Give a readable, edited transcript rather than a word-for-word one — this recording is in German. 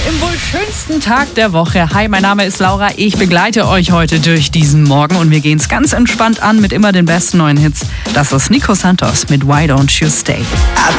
im wohl schönsten Tag der Woche. Hi, mein Name ist Laura. Ich begleite euch heute durch diesen Morgen und wir gehen es ganz entspannt an mit immer den besten neuen Hits. Das ist Nico Santos mit Why Don't You Stay.